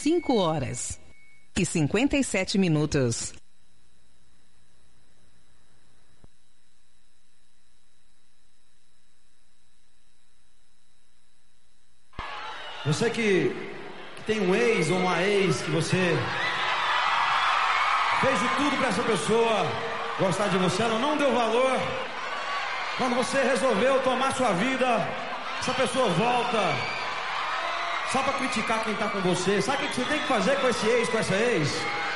5h57. Você que tem um ex ou uma ex que você fez de tudo para essa pessoa gostar de você, ela não deu valor. Quando você resolveu tomar sua vida, essa pessoa volta só para criticar quem tá com você. Sabe o que você tem que fazer com esse ex, com essa ex?